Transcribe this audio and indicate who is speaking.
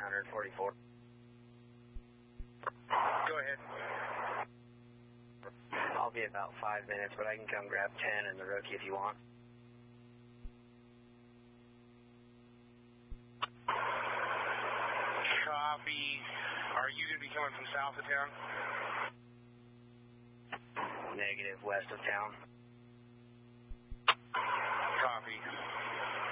Speaker 1: 944.
Speaker 2: Go ahead.
Speaker 1: I'll be about 5 minutes, but I can come grab 10 and the rookie if you want.
Speaker 2: Copy. Are you going to be coming from south of town?
Speaker 1: Negative, west of town.